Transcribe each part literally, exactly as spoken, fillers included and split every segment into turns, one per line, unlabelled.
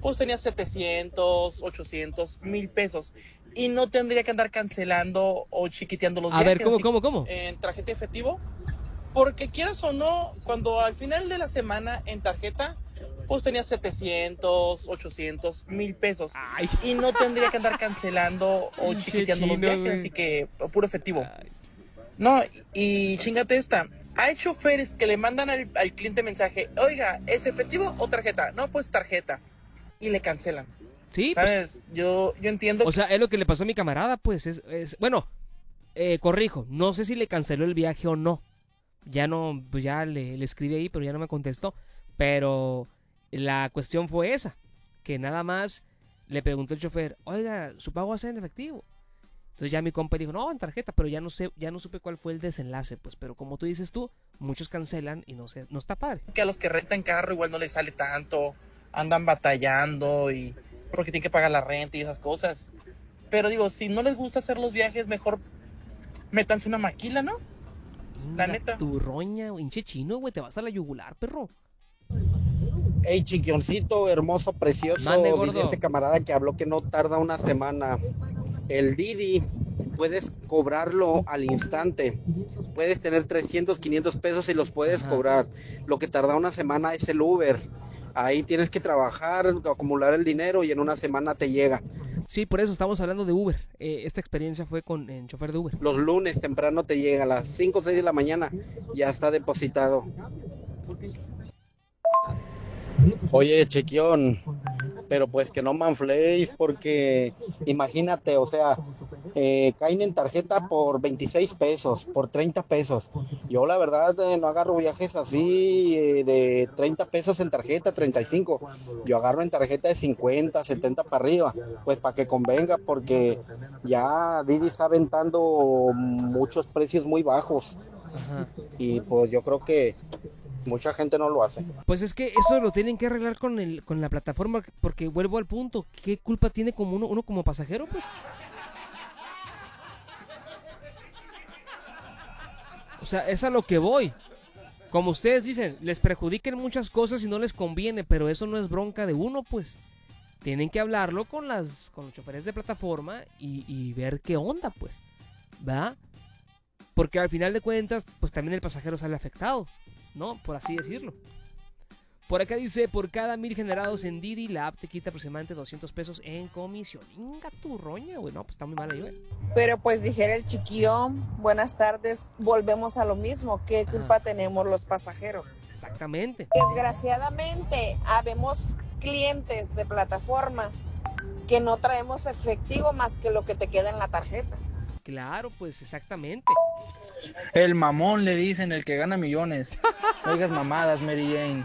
pues tenía setecientos, ochocientos, mil pesos. Y no tendría que andar cancelando o chiquiteando los
A
viajes.
ver, ¿cómo,
así,
cómo, cómo?
En tarjeta efectivo. Porque quieras o no, cuando al final de la semana en tarjeta, pues tenía setecientos, ochocientos, mil pesos.
Ay.
Y no tendría que andar cancelando o
Pinche
chiquiteando los
chino,
viajes.
güey.
Así que puro efectivo.
Ay.
No, y chingate esta. Hay choferes que le mandan al, al cliente mensaje, oiga, ¿es efectivo o tarjeta? No, pues tarjeta. Y le cancelan.
Sí,
¿Sabes?
pues,
Yo, yo entiendo
o sea, es lo que le pasó a mi camarada, pues, es, es bueno, eh, corrijo, no sé si le canceló el viaje o no, ya no, pues ya le, le escribí ahí, pero ya no me contestó, pero la cuestión fue esa, que nada más le preguntó el chofer, oiga, ¿su pago va a ser en efectivo? Entonces ya mi compa dijo, no, en tarjeta, pero ya no sé, ya no supe cuál fue el desenlace, pues, pero como tú dices tú, muchos cancelan y no sé, no está padre.
que a los que rentan carro igual no les sale tanto, andan batallando y porque tienen que pagar la renta y esas cosas. Pero digo, si no les gusta hacer los viajes, mejor métanse una maquila, ¿no? La
Inga,
neta.
tu roña, hinche chino, güey, te vas a la yugular, perro.
Hey, chiquioncito, hermoso, precioso.
Mande, gordo.
Dile a este camarada que habló que no tarda una semana. El Didi puedes cobrarlo al instante. Puedes tener trescientos, quinientos pesos y los puedes
Ajá.
cobrar. Lo que tarda una semana es el Uber. Ahí tienes que trabajar, acumular el dinero y en una semana te llega.
Sí, por eso estamos hablando de Uber. Eh, esta experiencia fue con en chofer de Uber.
Los lunes temprano te llega, a las cinco o seis de la mañana ya está depositado. Oye, Chequión, pero pues que no manfléis porque imagínate, o sea, eh, caen en tarjeta por veintiséis pesos, por treinta pesos. Yo la verdad eh, no agarro viajes así eh, de treinta pesos en tarjeta, treinta y cinco. Yo agarro en tarjeta de cincuenta, setenta para arriba, pues para que convenga porque ya Didi está aventando muchos precios muy bajos.
Ajá.
Y pues yo creo que mucha gente no lo hace.
Pues es que eso lo tienen que arreglar con el con la plataforma, porque vuelvo al punto, ¿qué culpa tiene como uno, uno como pasajero, pues? O sea, es a lo que voy. Como ustedes dicen, les perjudiquen muchas cosas y no les conviene, pero eso no es bronca de uno, pues. Tienen que hablarlo con las con los choferes de plataforma y, y ver qué onda, pues. ¿Va? Porque al final de cuentas, pues también el pasajero sale afectado, ¿no? Por así decirlo. Por acá dice, por cada mil generados en Didi, la app te quita aproximadamente doscientos pesos en comisión. Inga tu roña, güey. No, pues está muy mal ahí, güey.
Pero pues dijera el chiquillón, buenas tardes, volvemos a lo mismo. ¿Qué culpa
Ajá.
tenemos los pasajeros?
Exactamente.
Desgraciadamente, habemos clientes de plataforma que no traemos efectivo más que lo que te queda en la tarjeta.
Claro, pues exactamente.
El mamón le dicen, el que gana millones. No digas mamadas, Mary Jane.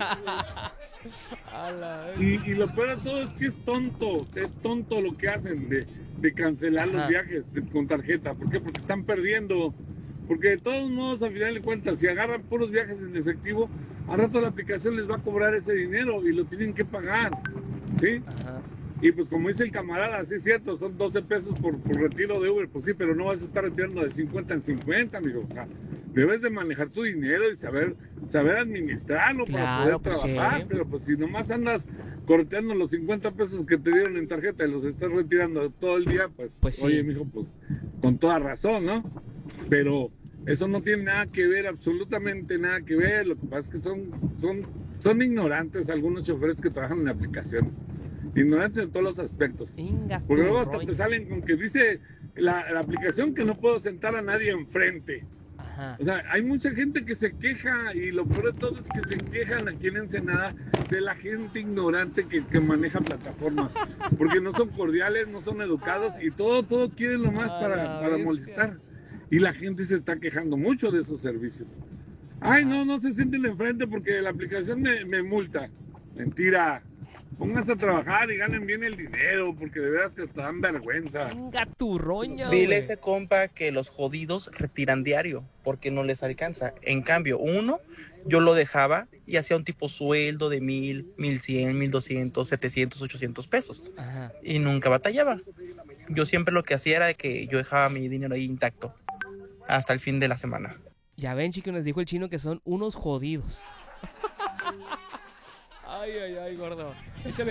Y, y lo peor de todo es que es tonto, es tonto lo que hacen de, de cancelar
Ajá.
los viajes de- con tarjeta. ¿Por qué? Porque están perdiendo. Porque de todos modos, al final de cuentas, si agarran puros viajes en efectivo, al rato la aplicación les va a cobrar ese dinero y lo tienen que pagar. ¿Sí?
Ajá.
Y pues como dice el camarada, sí es cierto, son doce pesos por, por retiro de Uber, pues sí, pero no vas a estar retirando de cincuenta en cincuenta, amigo. O sea, debes de manejar tu dinero y saber, saber administrarlo
Claro,
para poder
pues
trabajar.
sí.
Pero pues si nomás andas correteando los cincuenta pesos que te dieron en tarjeta y los estás retirando todo el día, pues,
Pues sí.
oye, mijo, pues con toda razón, ¿no? Pero eso no tiene nada que ver, absolutamente nada que ver. Lo que pasa es que son, son, son ignorantes algunos choferes que trabajan en aplicaciones. Ignorantes en todos los aspectos.
Inga tu
Porque luego hasta
roña.
te salen con que dice la, la aplicación que no puedo sentar a nadie enfrente.
Ajá.
O sea, hay mucha gente que se queja y lo peor de todo es que se quejan aquí en Ensenada de la gente ignorante que, que maneja plataformas. Porque no son cordiales, no son educados y todo, todo quieren nomás
A
para,
la
para
bestia.
molestar. Y la gente se está quejando mucho de esos servicios. Ay, no, no se sienten enfrente porque la aplicación me, me multa. Mentira. Pónganse a trabajar y ganen bien el dinero, porque de veras que hasta dan vergüenza.
Inga tu roña,
Dile a
güey.
ese compa que los jodidos retiran diario porque no les alcanza. En cambio, uno, yo lo dejaba y hacía un tipo sueldo de mil, mil cien, mil doscientos, setecientos, ochocientos pesos.
Ajá.
Y nunca batallaba. Yo siempre lo que hacía era de que yo dejaba mi dinero ahí intacto hasta el fin de la semana.
Ya ven, chicos, nos dijo el chino que son unos jodidos. Ay, ay, ay, gordo. Échale.